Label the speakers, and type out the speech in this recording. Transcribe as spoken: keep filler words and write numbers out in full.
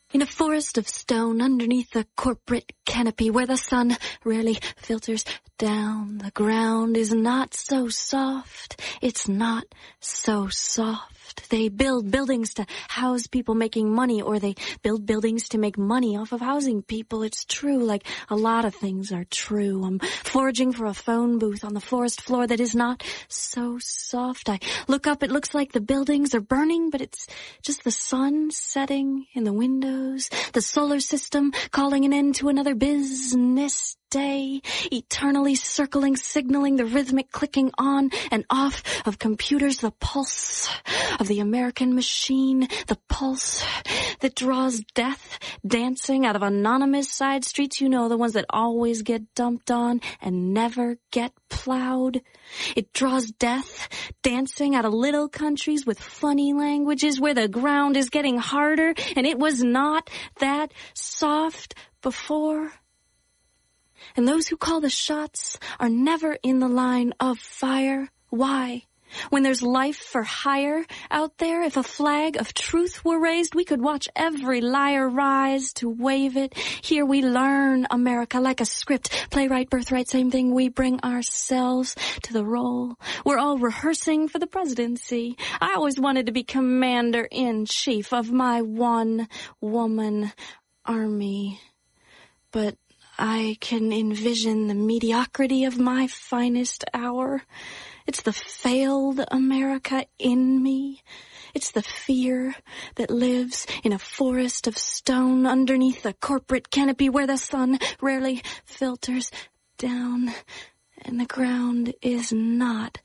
Speaker 1: In a forest of stone underneath a corporate canopy where the sun rarely filters down, the ground is not so soft, it's not so soft. They build buildings to house people making money, or they build buildings to make money off of housing people. It's true, like a lot of things are true. I'm foraging for a phone booth on the forest floor that is not so soft. I look up, it looks like the buildings are burning, but it's just the sun setting in the windows, the solar system calling an end to another business day, eternally circling, signaling the rhythmic clicking on and off of computers, the pulse of the American machine, the pulse that draws death dancing out of anonymous side streets, you know, the ones that always get dumped on and never get plowed. It draws death dancing out of little countries with funny languages where the ground is getting harder and it was not that soft before. And those who call the shots are never in the line of fire. Why? When there's life for hire out there, if a flag of truth were raised, we could watch every liar rise to wave it. Here we learn America like a script. Playwright, birthright, same thing. We bring ourselves to the role. We're all rehearsing for the presidency. I always wanted to be commander-in-chief of my one-woman army. But I can envision the mediocrity of my finest hour. It's the failed America in me. It's the fear that lives in a forest of stone underneath a corporate canopy where the sun rarely filters down and the ground is not